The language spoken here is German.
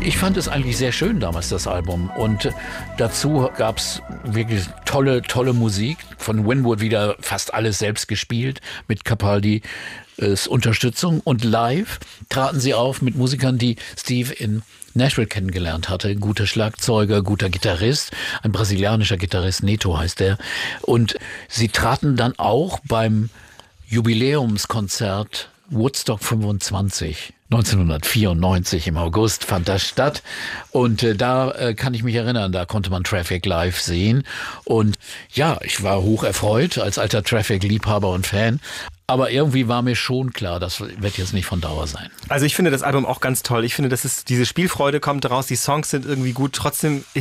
Ich fand es eigentlich sehr schön damals, das Album. Und dazu gab es wirklich tolle Musik. Von Winwood wieder fast alles selbst gespielt mit Capaldi Unterstützung. Und live traten sie auf mit Musikern, die Steve in Nashville kennengelernt hatte. Ein guter Schlagzeuger, guter Gitarrist, ein brasilianischer Gitarrist, Neto heißt der. Und sie traten dann auch beim Jubiläumskonzert Woodstock 25. 1994 im August fand das statt und da kann ich mich erinnern, da konnte man Traffic live sehen und ja, ich war hoch erfreut als alter Traffic-Liebhaber und Fan, aber irgendwie war mir schon klar, das wird jetzt nicht von Dauer sein. Also ich finde das Album auch ganz toll, ich finde, diese Spielfreude kommt raus, die Songs sind irgendwie gut, trotzdem